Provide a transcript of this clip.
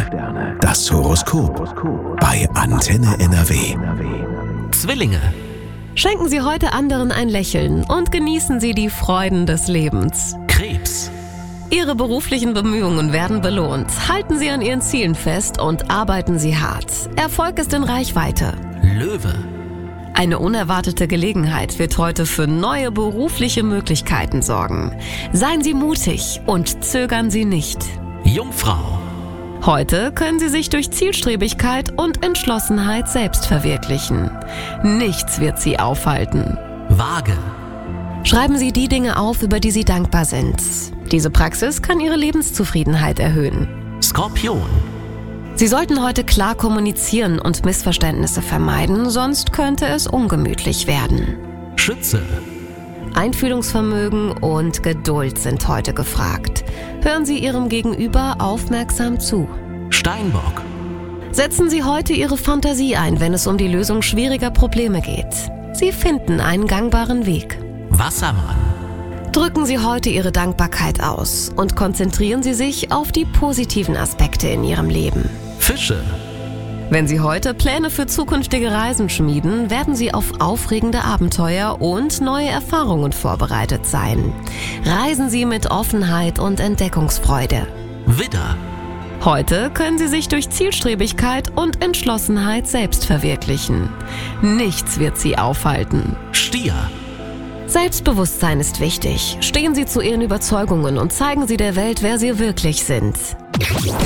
Das Horoskop bei Antenne NRW. Zwillinge. Schenken Sie heute anderen ein Lächeln und genießen Sie die Freuden des Lebens. Krebs. Ihre beruflichen Bemühungen werden belohnt. Halten Sie an Ihren Zielen fest und arbeiten Sie hart. Erfolg ist in Reichweite. Löwe. Eine unerwartete Gelegenheit wird heute für neue berufliche Möglichkeiten sorgen. Seien Sie mutig und zögern Sie nicht. Jungfrau. Heute können Sie sich durch Zielstrebigkeit und Entschlossenheit selbst verwirklichen. Nichts wird Sie aufhalten. Waage. Schreiben Sie die Dinge auf, über die Sie dankbar sind. Diese Praxis kann Ihre Lebenszufriedenheit erhöhen. Skorpion. Sie sollten heute klar kommunizieren und Missverständnisse vermeiden, sonst könnte es ungemütlich werden. Schütze. Einfühlungsvermögen und Geduld sind heute gefragt. Hören Sie Ihrem Gegenüber aufmerksam zu. Steinbock. Setzen Sie heute Ihre Fantasie ein, wenn es um die Lösung schwieriger Probleme geht. Sie finden einen gangbaren Weg. Wassermann. Drücken Sie heute Ihre Dankbarkeit aus und konzentrieren Sie sich auf die positiven Aspekte in Ihrem Leben. Fische. Wenn Sie heute Pläne für zukünftige Reisen schmieden, werden Sie auf aufregende Abenteuer und neue Erfahrungen vorbereitet sein. Reisen Sie mit Offenheit und Entdeckungsfreude. Widder. Heute können Sie sich durch Zielstrebigkeit und Entschlossenheit selbst verwirklichen. Nichts wird Sie aufhalten. Stier. Selbstbewusstsein ist wichtig. Stehen Sie zu Ihren Überzeugungen und zeigen Sie der Welt, wer Sie wirklich sind.